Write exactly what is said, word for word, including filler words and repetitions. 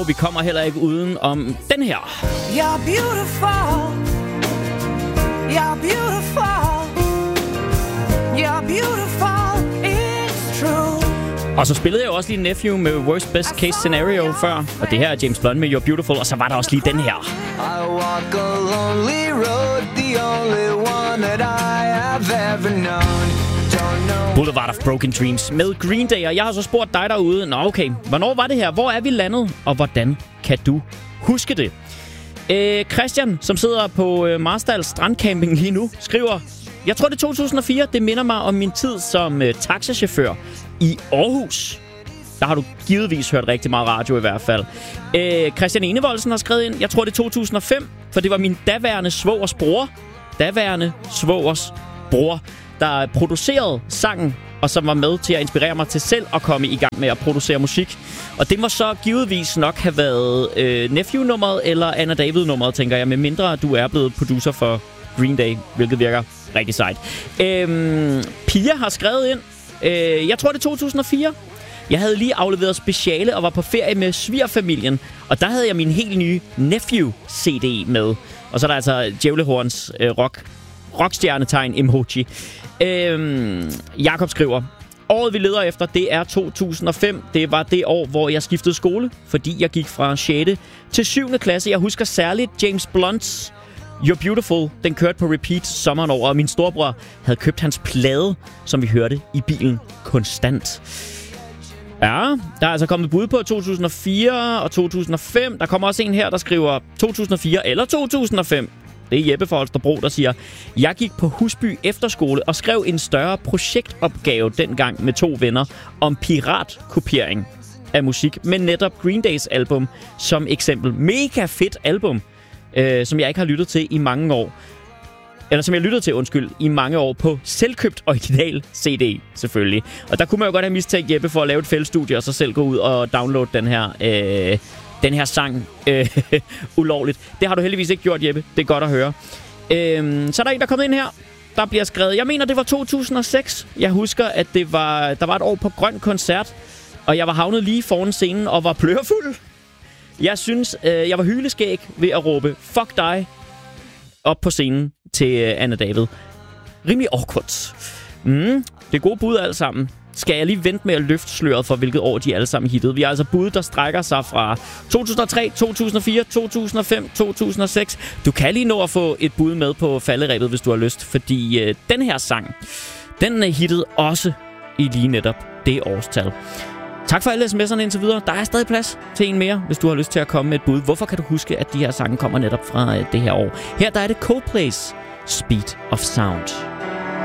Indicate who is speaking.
Speaker 1: Og vi kommer heller ikke uden om den her.
Speaker 2: You're beautiful. You're beautiful. You're beautiful. It's true.
Speaker 1: Og så spillede jeg jo også lige Nephew med Worst Best Case Scenario før. Og det her er James Blunt med You're Beautiful. Og så var der også lige den her.
Speaker 3: I walk a lonely road, the only one that I have ever known.
Speaker 1: Boulevard of Broken Dreams med Green Day. Og jeg har så spurgt dig derude. Nå okay, hvornår var det her? Hvor er vi landet? Og hvordan kan du huske det? Øh, Christian, som sidder på øh, Marstal Strandcamping lige nu, skriver: Jeg tror det er to tusind og fire. Det minder mig om min tid som øh, taxachauffør i Aarhus. Der har du givetvis hørt rigtig meget radio i hvert fald. Øh, Christian Enevoldsen har skrevet ind: Jeg tror det er to tusind og fem, for det var min daværende svogers bror. Daværende svogers bror, der producerede sangen, og som var med til at inspirere mig til selv at komme i gang med at producere musik. Og det må så givetvis nok have været øh, Nephew-nummeret eller Anna David-nummeret, tænker jeg, med mindre du er blevet producer for Green Day, hvilket virker rigtig sejt. Øhm, Pia har skrevet ind: øh, Jeg tror det er to tusind og fire. Jeg havde lige afleveret speciale og var på ferie med svigerfamilien, og der havde jeg min helt nye Nephew-C D med. Og så er der altså Djævlehorns øh, rock, rockstjernetegn emoji. Øhm, Jakob skriver: Året vi leder efter, det er to tusind og fem. Det var det år, hvor jeg skiftede skole, fordi jeg gik fra sjette til syvende klasse. Jeg husker særligt James Blunts You're Beautiful. Den kørte på repeat sommeren over, og min storebror havde købt hans plade, som vi hørte i bilen konstant. Ja, der er altså kommet bud på to tusind og fire og to tusind og fem. Der kommer også en her, der skriver to tusind og fire eller to tusind og fem. Det er Jeppe fra Holstebro, der siger: Jeg gik på Husby Efterskole og skrev en større projektopgave dengang med to venner om piratkopiering af musik med netop Green Days album som eksempel. Mega fedt album, øh, som jeg ikke har lyttet til i mange år. Eller som jeg lyttede til, undskyld, i mange år på selvkøbt original C D, selvfølgelig. Og der kunne man jo godt have mistænkt Jeppe for at lave et fællesstudie og så selv gå ud og downloade den her... Øh, den her sang øh, ulovligt. Det har du heldigvis ikke gjort, Jeppe. Det er godt at høre. Øhm, så er der en, der er kommet ind her. Der bliver skrevet: Jeg mener, det var to tusind og seks. Jeg husker, at det var, der var et år på Grøn Koncert, og jeg var havnet lige foran scenen og var plørefuld. Jeg synes, øh, jeg var hyleskæg ved at råbe "fuck dig" op på scenen til øh, Anna David. Rimelig awkward. Mm, det er gode bud alle sammen. Skal jeg lige vente med at løfte sløret for, hvilket år de alle sammen hittede. Vi har altså bud, der strækker sig fra to tusind og tre, to tusind og fire, to tusind og fem, to tusind og seks. Du kan lige nå at få et bud med på falderebet, hvis du har lyst. Fordi øh, den her sang, den er hittet også i lige netop det årstal. Tak for alle sms'erne indtil videre. Der er stadig plads til en mere, hvis du har lyst til at komme med et bud. Hvorfor kan du huske, at de her sange kommer netop fra øh, det her år? Her der er det Coldplay's Speed of Sound.